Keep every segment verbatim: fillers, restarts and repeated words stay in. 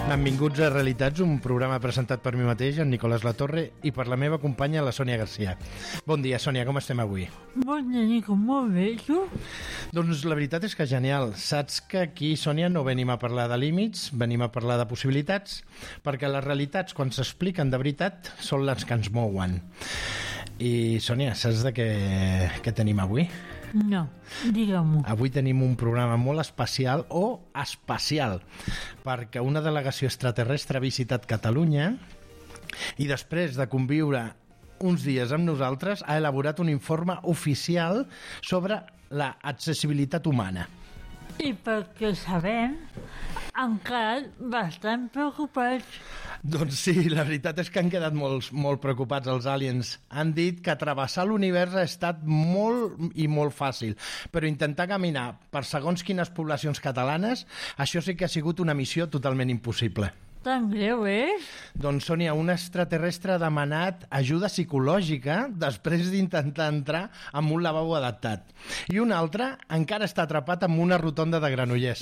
Benvinguts a Realitats, un programa presentat per mi mateix, en Nicolás Latorre, i per la meva companya, la Sònia Garcia. Bon dia, Sònia, com estem avui? Bon dia, Nico, molt bé, tu? Doncs la veritat és que genial. Saps que aquí, Sònia, no venim a parlar de límits, venim a parlar de possibilitats, perquè les realitats, quan s'expliquen de veritat, són les que ens mouen. I, Sònia, saps de què, què tenim avui? No, digue-m'ho. Avui tenim un programa molt especial o espacial, perquè una delegació extraterrestre ha visitat Catalunya i després de conviure uns dies amb nosaltres ha elaborat un informe oficial sobre l'accessibilitat humana. I perquè sabem, han quedat bastant preocupats. Doncs sí, la veritat és que han quedat molt, molt preocupats els aliens. Han dit que travessar l'univers ha estat molt i molt fàcil, però intentar caminar per segons quines poblacions catalanes, això sí que ha sigut una missió totalment impossible. Tan greu és? Doncs, Sònia, un extraterrestre ha demanat ajuda psicològica després d'intentar entrar en un lavabo adaptat. I un altre encara està atrapat en una rotonda de Granollers.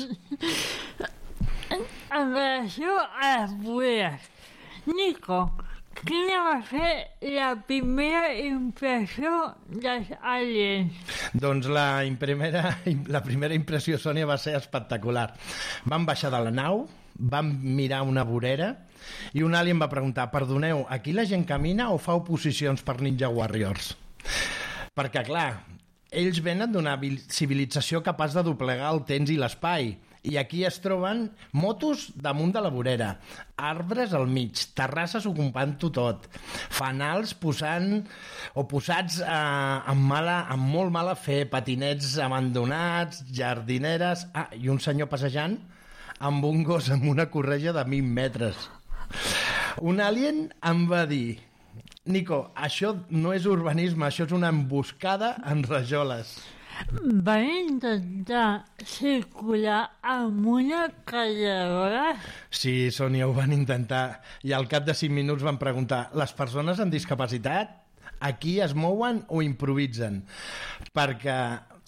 En relació a les voreres, Nico, quina va ser la primera impressió dels aliens? Doncs la, primera, la primera impressió, Sònia, va ser espectacular. Van baixar de la nau, van mirar una vorera i un alien va preguntar: perdoneu, aquí la gent camina o fa oposicions per Ninja Warriors? Perquè, clar, ells venen d'una civilització capaç de doblegar el temps i l'espai, i aquí es troben motos damunt de la vorera, arbres al mig, terrasses ocupant-ho tot, fanals posant o posats eh, amb, mala, amb molt mala fe, patinets abandonats, jardineres, ah, i un senyor passejant amb un gos amb una corretja de mil metres. Un alien em va dir: Nico, això no és urbanisme, això és una emboscada en rajoles. Van intentar circular amb una calladora? Sí, Sònia, ho van intentar. I al cap de cinc minuts van preguntar: les persones amb discapacitat aquí es mouen o improvisen? Perquè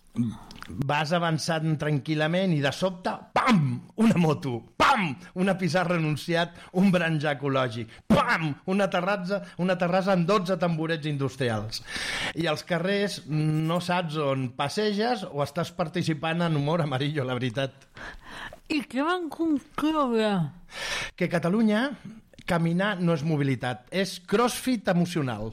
vas avançant tranquil·lament i de sobte, pam, una moto, pam, una pissarra anunciat, un branjar ecològic, pam, una terrassa, una terrassa amb dotze tamborets industrials. I als carrers no saps on passeges o estàs participant en humor amarillo, la veritat. I què van concloure? Que Catalunya caminar no és mobilitat, és crossfit emocional.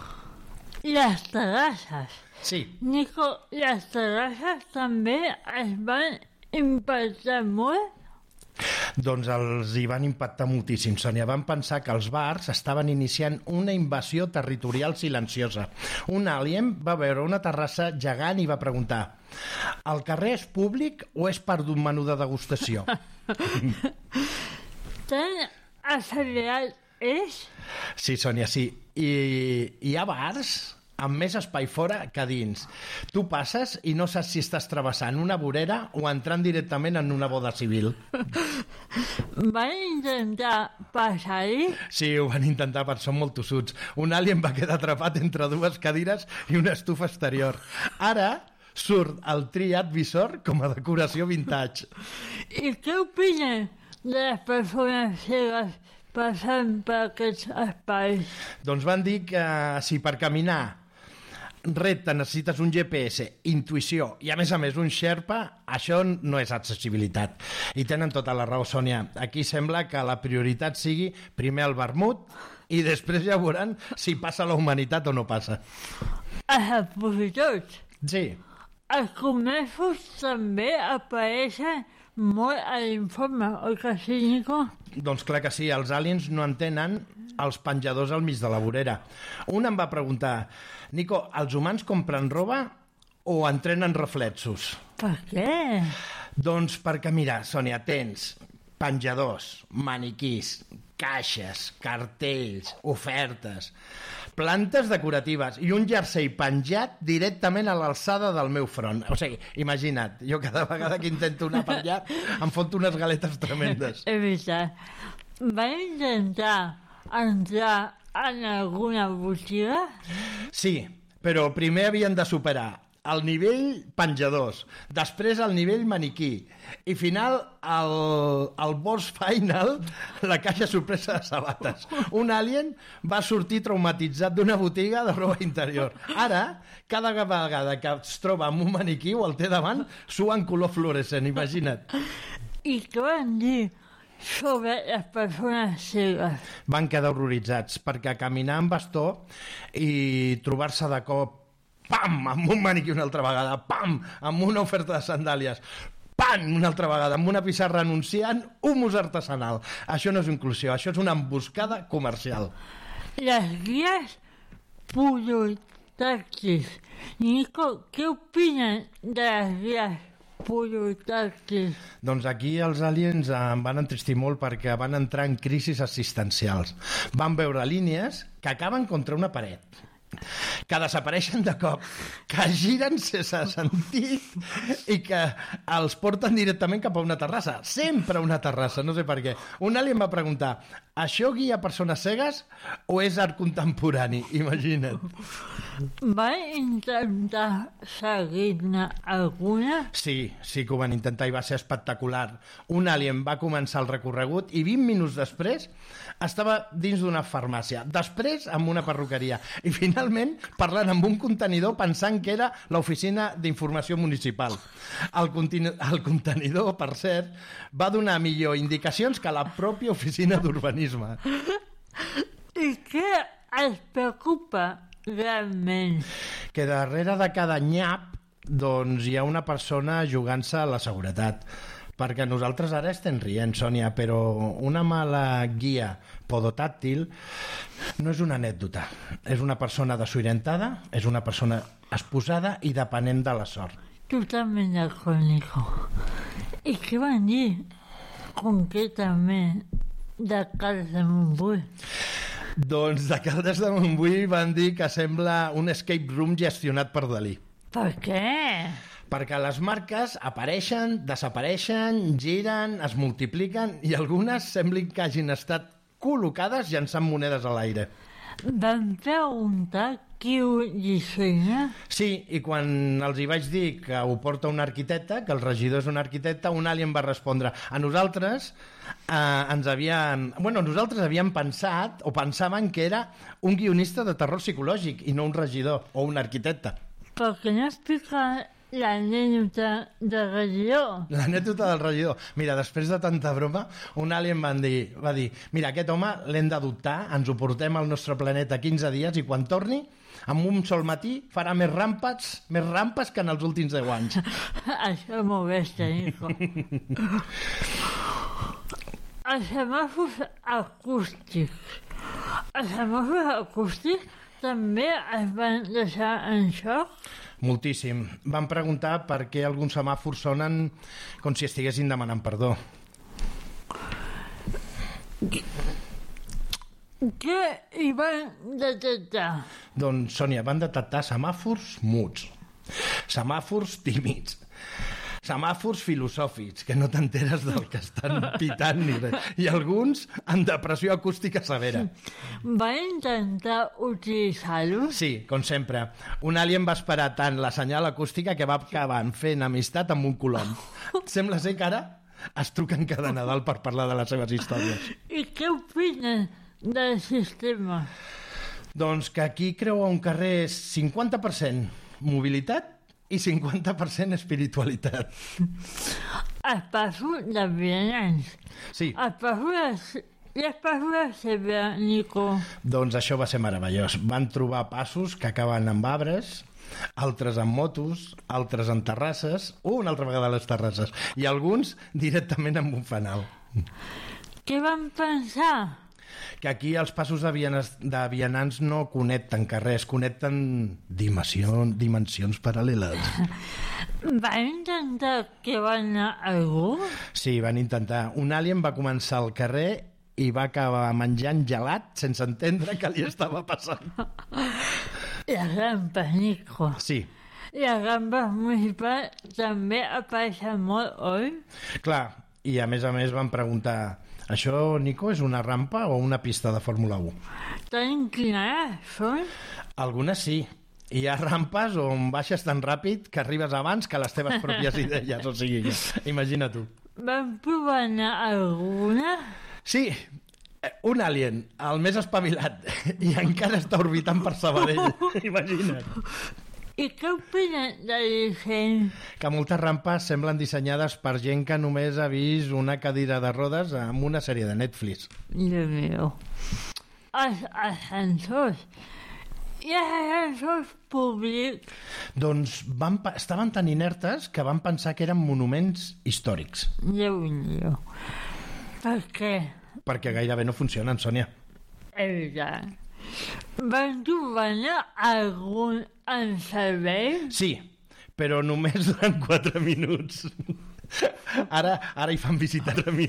Les terrasses. Sí. Nico, les terrasses també es van impactar molt? Doncs els hi van impactar moltíssim, Sònia. Van pensar que els bars estaven iniciant una invasió territorial silenciosa. Un alien va veure una terrassa gegant i va preguntar: el carrer és públic o és part d'un menú de degustació? Tan accelerat és? Sí, Sònia, sí. I hi ha bars amb més espai fora que dins. Tu passes i no saps si estàs travessant una vorera o entrant directament en una boda civil. Van intentar passar-hi? Sí, ho van intentar, però són molt tossuts. Un alien va quedar atrapat entre dues cadires i una estufa exterior. Ara surt el triat visor com a decoració vintage. I què opinen de les persones cegues passant per aquests espais? Doncs van dir que si per caminar recte necessites un G P S, intuïció i a més a més un Sherpa, això no és accessibilitat. I tenen tota la raó, Sònia. Aquí sembla que la prioritat sigui primer el vermut i després ja veuran si passa la humanitat o no passa. Els opositors? Sí. Els comerços també apareixen molt a l'informe, oi que sí, Nico? Doncs clar que sí, els aliens no entenen els penjadors al mig de la vorera. Un em va preguntar: Nico, els humans compren roba o entrenen reflexos? Per què? Doncs perquè, mira, Sònia, tens penjadors, maniquís, caixes, cartells, ofertes, plantes decoratives i un jersei penjat directament a l'alçada del meu front. O sigui, imagina't, jo cada vegada que intento anar per allà em foto unes galetes tremendes. És veritat. Van intentar entrar en alguna botiga? Sí, però primer havien de superar el nivell penjadors, després el nivell maniquí, i final el, el boss final, la caixa sorpresa de sabates. Un alien va sortir traumatitzat d'una botiga de roba interior. Ara, cada vegada que es troba amb un maniquí o el té davant, sua en color fluorescent, imagina't. I què van dir sobre les persones cegues? Van quedar horroritzats, perquè caminar amb bastó i trobar-se de cop, pam, amb un maniquí una altra vegada, pam, amb una oferta de sandàlies, pam, una altra vegada, amb una pissarra anunciant humus artesanal. Això no és inclusió, això és una emboscada comercial. Les guies poliotaxis. Nico, què opinen de les guies poliotaxis? Doncs aquí els aliens em van entristir molt perquè van entrar en crisis assistencials. Van veure línies que acaben contra una paret, que desapareixen de cop, que giren sense sentit i que els porten directament cap a una terrassa. Sempre a una terrassa, no sé per què. Un alien va preguntar, això guia persones cegues o és art contemporani? Imagina't. Va intentar seguir-ne alguna? Sí, sí que ho van intentar i va ser espectacular. Un alien va començar el recorregut i vint minuts després estava dins d'una farmàcia, després amb una perruqueria i finalment parlant amb un contenidor pensant que era l'oficina d'informació municipal. El, continu... el contenidor, per cert, va donar millor indicacions que la pròpia oficina d'urbanisme. I què es preocupa realment? Que darrere de cada nyap doncs, hi ha una persona jugant-se a la seguretat. Perquè nosaltres ara estem rient, Sònia, però una mala guia podotàctil no és una anècdota. És una persona desorientada, és una persona exposada i depenent de la sort. Totalment d'acord, Nico. I què van dir concretament de Caldes de Montbui? Doncs de Caldes de Montbui van dir que sembla un escape room gestionat per Dalí. Per què? Perquè les marques apareixen, desapareixen, giren, es multipliquen i algunes semblin que hagin estat col·locades llançant monedes a l'aire. Van preguntar qui ho dissenya? Sí, i quan els hi vaig dir que ho porta un arquitecte, que el regidor és un arquitecte, un alien va respondre a nosaltres eh, ens havien... Bueno, nosaltres havíem pensat o pensaven que era un guionista de terror psicològic i no un regidor o un arquitecte. Perquè no explica l'anècdota del regidor. L'anècdota del regidor. Mira, després de tanta broma, un alien van dir, va dir mira, aquest home l'hem d'adoptar, ens ho portem al nostre planeta quinze dies i quan torni, amb un sol matí, farà més rampes, més rampes que en els últims deu anys. Això m'ho bèstia, Nico. Els semàfors acústics. Els semàfors acústics també es van deixar en xoc? Moltíssim. Van preguntar per què alguns semàfors sonen com si estiguessin demanant perdó. Què hi van detectar? Doncs, Sònia, van detectar semàfors muts, semàfors tímids, semàfors filosòfics, que no t'enteres del que estan pitant ni res, i alguns amb depressió acústica severa. Va intentar utilitzar-lo? Sí, com sempre. Un alien va esperar tant la senyal acústica que va acabar fent amistat amb un colom. Sembla ser que ara es truquen cada Nadal per parlar de les seves històries. I què opinen del sistema? Doncs que aquí creua un carrer cinquanta per cent mobilitat i cinquanta per cent espiritualitat. Els passos de vianants. Sí. Els passos de... Les passos de Cebre, Nico. Doncs això va ser meravellós. Van trobar passos que acaben amb arbres, altres amb motos, altres en terrasses, una altra vegada a les terrasses, i alguns directament amb un fanal. Què van pensar? Que aquí els passos de, vianants, de vianants no connecten carrers, connecten dimensions, dimensions paral·leles. Van intentar que van anar algú? Sí, van intentar. Un alien va començar al carrer i va acabar menjant gelat sense entendre què li estava passant. Les rampes, Nico. Sí. Les rampes municipals també apareixen molt, oi? Clar, i a més a més van preguntar això, Nico, és una rampa o una pista de Fórmula u? Tan inclinades són? Algunes sí, I hi ha rampes on baixes tan ràpid que arribes abans que les teves pròpies idees. O sigui, imagina tu. Vam provar alguna? Sí, un alien, el més espavilat, i encara està orbitant per Sabadell. Imagina't. I què opinen de disseny? Que moltes rampes semblen dissenyades per gent que només ha vist una cadira de rodes amb una sèrie de Netflix. Déu meu. Els ascensors. I els ascensors públics. Doncs van, estaven tan inertes que van pensar que eren monuments històrics. Déu-n'hi-do. Per què? Perquè gairebé no funcionen, Sònia. És veritat. Van trobar algun en servei? Sí, però només durant quatre minuts. Ara, ara hi fan visita